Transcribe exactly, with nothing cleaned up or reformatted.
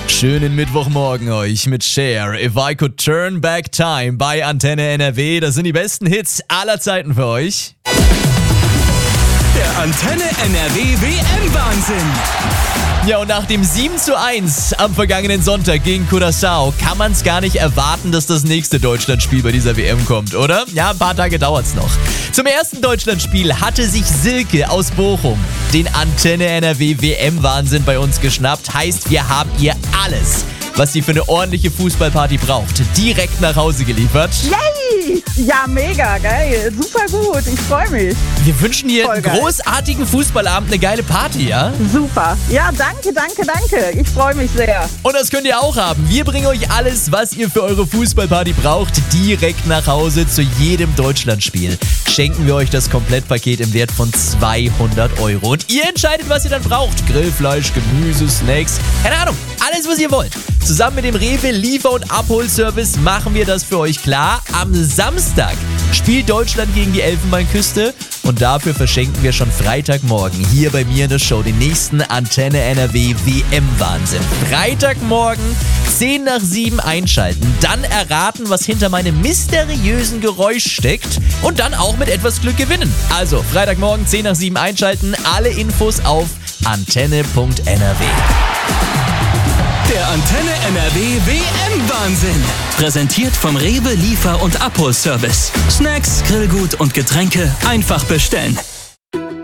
Schönen Mittwochmorgen euch mit Cher, If I Could Turn Back Time bei Antenne N R W. Das sind die besten Hits aller Zeiten für euch. Der Antenne N R W W M-Wahnsinn. Ja, und nach dem sieben zu eins am vergangenen Sonntag gegen Curaçao kann man es gar nicht erwarten, dass das nächste Deutschlandspiel bei dieser W M kommt, oder? Ja, ein paar Tage dauert's noch. Zum ersten Deutschlandspiel hatte sich Silke aus Bochum den Antenne N R W W M-Wahnsinn bei uns geschnappt. Heißt, wir haben ihr alles, was sie für eine ordentliche Fußballparty braucht, direkt nach Hause geliefert. Yay! Ja, mega, geil. Super gut, ich freue mich. Wir wünschen dir Voll einen geil. großartigen Fußballabend, eine geile Party, ja? Super. Ja, danke, danke, danke. Ich freue mich sehr. Und das könnt ihr auch haben. Wir bringen euch alles, was ihr für eure Fußballparty braucht, direkt nach Hause zu jedem Deutschlandspiel. Schenken wir euch das Komplettpaket im Wert von zweihundert Euro. Und ihr entscheidet, was ihr dann braucht. Grillfleisch, Gemüse, Snacks, keine Ahnung, alles, was ihr wollt. Zusammen mit dem Rewe Liefer- und Abholservice machen wir das für euch klar. Am Samstag spielt Deutschland gegen die Elfenbeinküste und dafür verschenken wir schon Freitagmorgen hier bei mir in der Show den nächsten Antenne N R W W M-Wahnsinn. Freitagmorgen zehn nach sieben einschalten, dann erraten, was hinter meinem mysteriösen Geräusch steckt und dann auch mit etwas Glück gewinnen. Also Freitagmorgen zehn nach sieben einschalten, alle Infos auf antenne punkt n r w. Der Antenne N R W W M-Wahnsinn. Präsentiert vom Rewe Liefer- und Abholservice. Snacks, Grillgut und Getränke einfach bestellen.